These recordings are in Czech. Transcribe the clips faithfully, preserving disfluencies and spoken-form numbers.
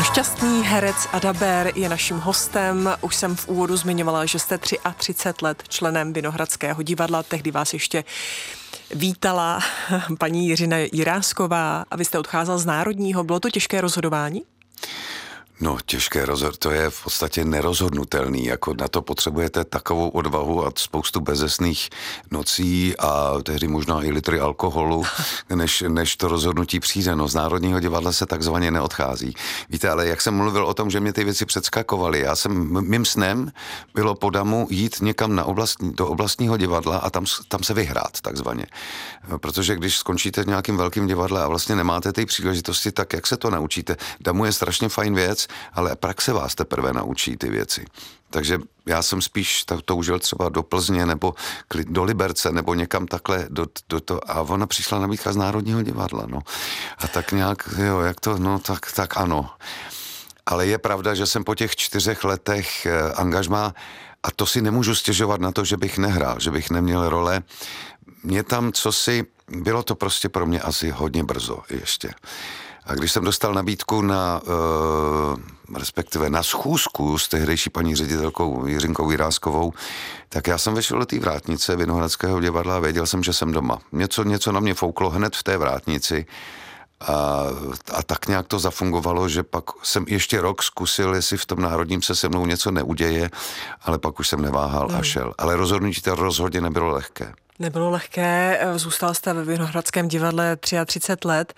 Šťastný herec Ada Bär je naším hostem. Už jsem v úvodu zmiňovala, že jste třicet tři let členem Vinohradského divadla. Tehdy vás ještě vítala paní Jiřina Jirásková a vy jste odcházel z Národního. Bylo to těžké rozhodování? No, těžké rozhod, to je v podstatě nerozhodnutelný, jako na to potřebujete takovou odvahu a spoustu bezesných nocí a tehdy možná i litry alkoholu, než, než to rozhodnutí přijde. No, z Národního divadla se takzvaně neodchází. Víte, ale jak jsem mluvil o tom, že mě ty věci předskakovaly, já jsem, mým snem bylo po Damu jít někam na oblastní, do oblastního divadla a tam, tam se vyhrát, takzvaně. Protože když skončíte v nějakým velkým divadle a vlastně nemáte ty příležitosti, tak jak se to naučíte? Damu je strašně fajn věc, ale praxe vás teprve naučí ty věci. Takže já jsem spíš toužil třeba do Plzně nebo do Liberce nebo někam takhle do, do to, a ona přišla nabídka z Národního divadla, no. A tak nějak, jo, jak to, no tak, tak ano. Ale je pravda, že jsem po těch čtyřech letech eh, angažmá, a to si nemůžu stěžovat na to, že bych nehrál, že bych neměl role. Mě tam cosi, bylo to prostě pro mě asi hodně brzo ještě. A když jsem dostal nabídku na, uh, respektive na schůzku s tehdejší paní ředitelkou Jiřinkou Jiráskovou, tak já jsem vešel do té vrátnice Vinohradského divadla a věděl jsem, že jsem doma. Něco, něco na mě fouklo hned v té vrátnici a, a tak nějak to zafungovalo, že pak jsem ještě rok zkusil, jestli v tom Národním se se mnou něco neuděje, ale pak už jsem neváhal hmm. a šel. Ale rozhodnutí to rozhodně nebylo lehké. Nebylo lehké, zůstal jste ve Vinohradském divadle třicet tři let,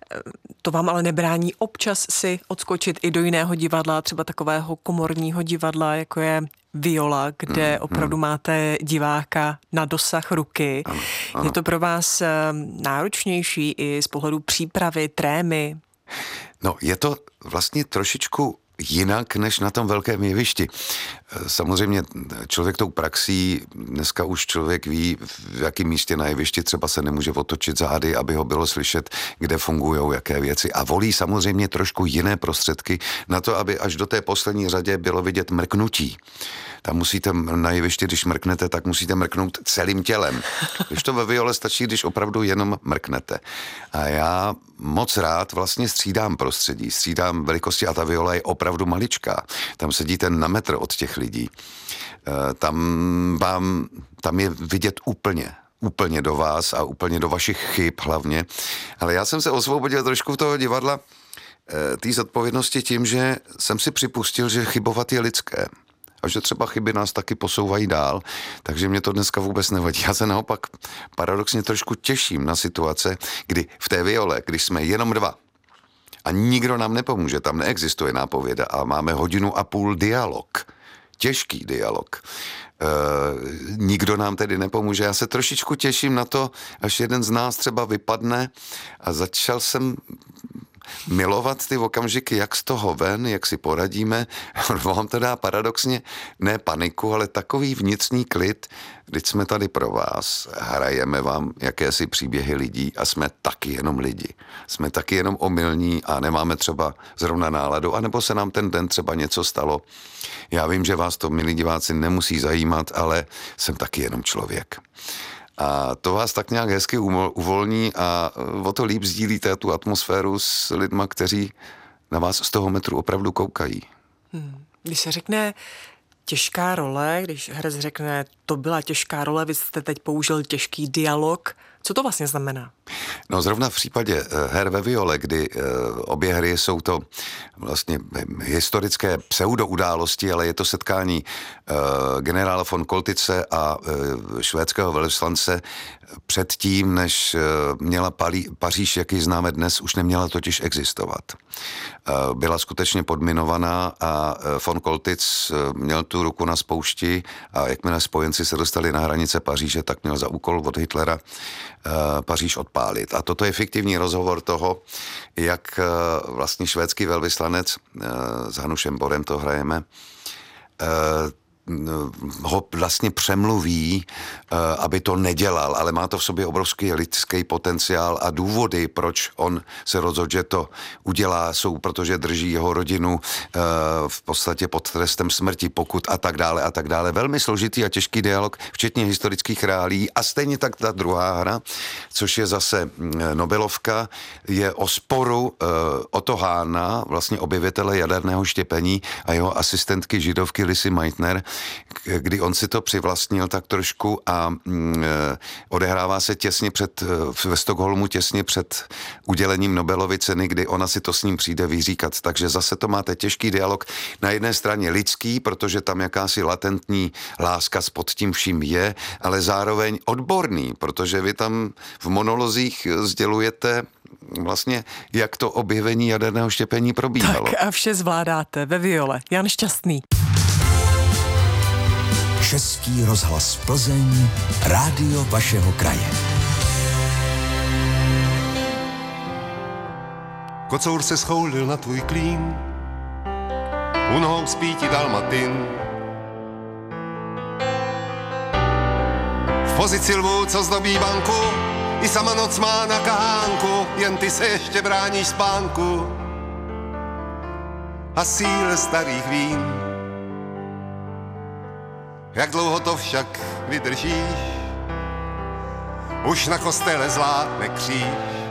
to vám ale nebrání občas si odskočit i do jiného divadla, třeba takového komorního divadla, jako je Viola, kde hmm, opravdu hmm. máte diváka na dosah ruky. Ano, ano. Je to pro vás náročnější i z pohledu přípravy, trémy? No, je to vlastně trošičku jinak než na tom velkém jevišti. Samozřejmě člověk tou praxí, dneska už člověk ví, v jakém místě na jevišti třeba se nemůže otočit zády, aby ho bylo slyšet, kde fungují jaké věci. A volí samozřejmě trošku jiné prostředky na to, aby až do té poslední řadě bylo vidět mrknutí. Tam musíte na jevišti, když mrknete, tak musíte mrknout celým tělem. Když to ve Viole stačí, když opravdu jenom mrknete. A já moc rád vlastně střídám prostředí, střídám velikosti a ta Viola je opravdu maličká. Tam sedíte na metr od těch lidí. Tam vám, tam je vidět úplně, úplně do vás a úplně do vašich chyb hlavně. Ale já jsem se osvobodil trošku toho divadla té zodpovědnosti tím, že jsem si připustil, že chybovat je lidské. A že třeba chyby nás taky posouvají dál, takže mě to dneska vůbec nevadí. Já se naopak paradoxně trošku těším na situace, kdy v té Viole, když jsme jenom dva a nikdo nám nepomůže, tam neexistuje nápověda a máme hodinu a půl dialog, těžký dialog. E, nikdo nám tedy nepomůže. Já se trošičku těším na to, až jeden z nás třeba vypadne a začal jsem milovat ty okamžiky, jak z toho ven, jak si poradíme. Vám to dá paradoxně ne paniku, ale takový vnitřní klid, když jsme tady pro vás, hrajeme vám jakési příběhy lidí a jsme taky jenom lidi. Jsme taky jenom omylní a nemáme třeba zrovna náladu, anebo se nám ten den třeba něco stalo. Já vím, že vás to, milí diváci, nemusí zajímat, ale jsem taky jenom člověk. A to vás tak nějak hezky uvolní a o to líp sdílíte tu atmosféru s lidma, kteří na vás z toho metru opravdu koukají. Hmm. Když se řekne těžká role, když herec řekne, to byla těžká role, vy jste teď použil těžký dialog, co to vlastně znamená? No zrovna v případě her ve Viole, kdy obě hry jsou to vlastně historické pseudoudálosti, ale je to setkání generála von Koltice a švédského velvyslance předtím, než měla Paříž, jak ji známe dnes, už neměla totiž existovat. Byla skutečně podminovaná a von Koltic měl tu ruku na spoušti a jakmile spojenci se dostali na hranice Paříže, tak měl za úkol od Hitlera Paříž odpálit. A toto je fiktivní rozhovor toho, jak vlastně švédský velvyslanec s Hanušem Borem to hrajeme, ho vlastně přemluví, aby to nedělal, ale má to v sobě obrovský lidský potenciál a důvody, proč on se rozhodl, že to udělá, jsou, protože drží jeho rodinu v podstatě pod trestem smrti, pokud a tak dále a tak dále. Velmi složitý a těžký dialog, včetně historických reálí a stejně tak ta druhá hra, což je zase Nobelovka, je o sporu Otto Hahna, vlastně objevitele jaderného štěpení a jeho asistentky židovky Lissy Meitner, kdy on si to přivlastnil tak trošku a odehrává se těsně před, ve Stockholmu těsně před udělením Nobelovy ceny, kdy ona si to s ním přijde vyříkat. Takže zase to máte těžký dialog. Na jedné straně lidský, protože tam jakási latentní láska pod tím vším je, ale zároveň odborný, protože vy tam v monolozích sdělujete vlastně, jak to objevení jaderného štěpení probíhalo. Tak a vše zvládáte ve viole. Jan Šťastný. Český rozhlas Plzeň, rádio vašeho kraje. Kocour se schoulil na tvůj klín, u nohou spí ti dalmatin. V pozici lvů, co zdobí banku, i sama noc má na kahánku, jen ty se ještě bráníš spánku a síle starých vín. Jak dlouho to však vydržíš, už na kostele zlátne kříž.